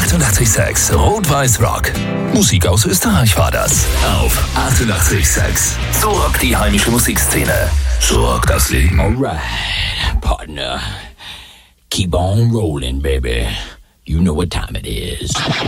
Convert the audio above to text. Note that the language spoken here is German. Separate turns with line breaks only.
88,6 Rot-Weiß Rock. Musik aus Österreich war das. Auf 88,6. So rockt die heimische Musikszene. So rockt das Leben.
Alright, partner. Keep on rolling, baby. You know what time it is.